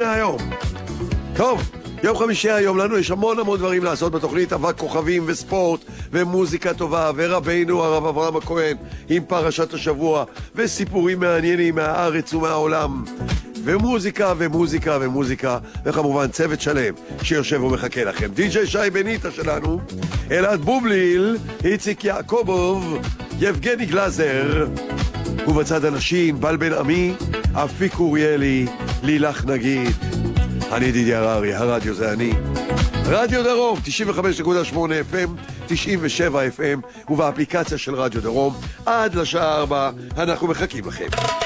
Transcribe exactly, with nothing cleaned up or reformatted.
מהיום. טוב, יום חמישי היום לנו יש המון המון דברים לעשות בתוכנית, אבק כוכבים וספורט ומוזיקה טובה, ורבינו הרב אברהם הכהן עם פרשת השבוע וסיפורים מעניינים מהארץ ומהעולם, ומוזיקה ומוזיקה ומוזיקה, וכמובן צוות שלם שיושב ומחכה לכם. די-ג'יי שי בניטה שלנו, אלעד בובליל, איציק יעקובוב, יבגני גלזר, ובצד אנשים בל בן עמי, אפיק אוריאלי, לילך נגיד. אני דידי הררי, הרדיו זה אני. רדיו דרום, תשעים וחמש נקודה שמונה אף אם, תשעים ושבע אף אם, ובאפליקציה של רדיו דרום. עד לשעה ארבע אנחנו מחכים לכם.